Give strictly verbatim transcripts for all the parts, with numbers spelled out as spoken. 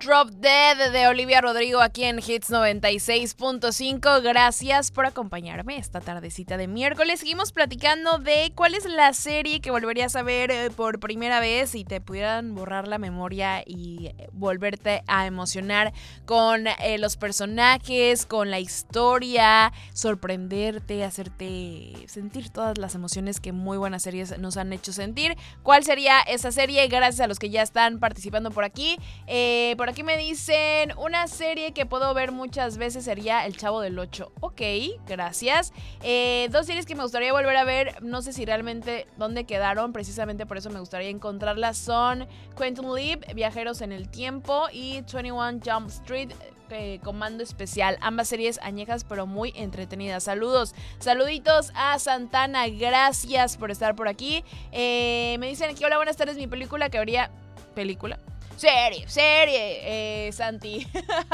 Drop Dead de Olivia Rodrigo aquí en Hits noventa y seis punto cinco. Gracias por acompañarme esta tardecita de miércoles. Seguimos platicando de cuál es la serie que volverías a ver eh, por primera vez y te pudieran borrar la memoria y volverte a emocionar con eh, los personajes, con la historia, sorprenderte, hacerte sentir todas las emociones que muy buenas series nos han hecho sentir. ¿Cuál sería esa serie? Gracias a los que ya están participando por aquí. Eh, por aquí me dicen, una serie que puedo ver muchas veces sería El Chavo del Ocho. Ok, gracias. Eh, dos series que me gustaría volver a ver, no sé si realmente dónde quedaron, precisamente por eso me gustaría encontrarlas, son Quantum Leap, Viajeros en el Tiempo, y veintiuno Jump Street, eh, Comando Especial. Ambas series añejas pero muy entretenidas. Saludos, saluditos a Santana, gracias por estar por aquí. Eh, me dicen aquí, hola, buenas tardes, mi película que habría... ¿Película? Serie, serie, eh, Santi.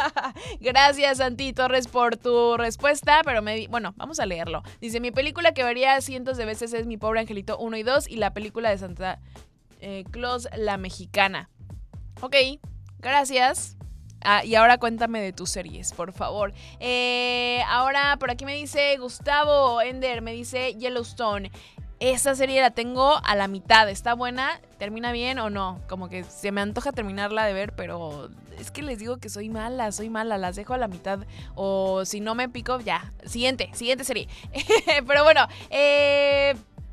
Gracias, Santi Torres, por tu respuesta, pero me di... bueno, vamos a leerlo. Dice, mi película que vería cientos de veces es Mi Pobre Angelito uno y dos y la película de Santa eh, Claus, la mexicana. Ok, gracias. Ah, y ahora cuéntame de tus series, por favor. Eh, ahora por aquí me dice Gustavo Ender, me dice Yellowstone. Esa serie la tengo a la mitad. ¿Está buena? ¿Termina bien o no? Como que se me antoja terminarla de ver, pero es que les digo que soy mala, soy mala. Las dejo a la mitad o si no me pico, ya. Siguiente, siguiente serie. Pero bueno, eh...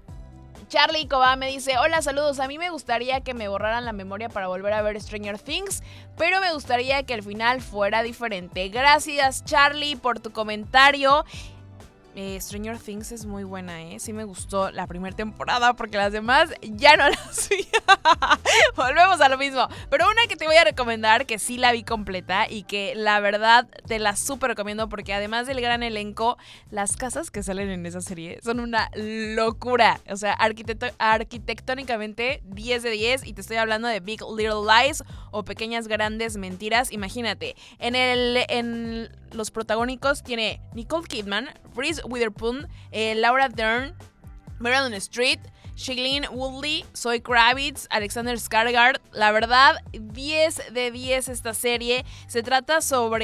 Charlie Coba me dice, hola, saludos, a mí me gustaría que me borraran la memoria para volver a ver Stranger Things, pero me gustaría que el final fuera diferente. Gracias, Charlie, por tu comentario. Eh, Stranger Things es muy buena, ¿eh? Sí me gustó la primera temporada porque las demás ya no las vi. Volvemos a lo mismo. Pero una que te voy a recomendar, que sí la vi completa y que la verdad te la súper recomiendo porque además del gran elenco, las casas que salen en esa serie son una locura. O sea, arquitecto- arquitectónicamente diez de diez, y te estoy hablando de Big Little Lies o Pequeñas Grandes Mentiras. Imagínate, en, el, en los protagónicos tiene Nicole Kidman, Reese Witherspoon, eh, Laura Dern, Meryl Streep, Shailene Woodley, Zoe Kravitz, Alexander Skarsgård. La verdad, diez de diez esta serie. Se trata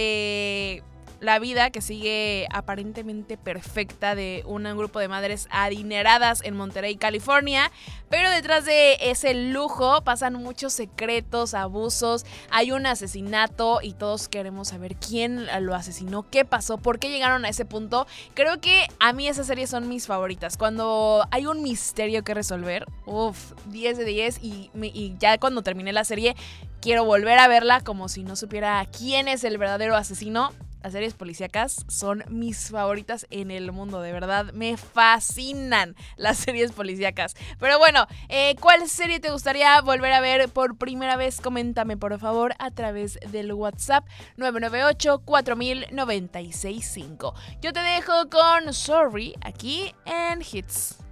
sobre la vida que sigue aparentemente perfecta de un grupo de madres adineradas en Monterey, California, pero detrás de ese lujo pasan muchos secretos, abusos, hay un asesinato y todos queremos saber quién lo asesinó, qué pasó, por qué llegaron a ese punto. Creo que a mí esas series son mis favoritas, cuando hay un misterio que resolver. Uff, diez de diez, y, y ya cuando terminé la serie quiero volver a verla como si no supiera quién es el verdadero asesino. Las series policíacas son mis favoritas en el mundo, de verdad, me fascinan las series policíacas. Pero bueno, eh, ¿cuál serie te gustaría volver a ver por primera vez? Coméntame por favor a través del WhatsApp nueve nueve ocho, cuatro mil, noventa y seis cinco. Yo te dejo con Sorry aquí en Hits.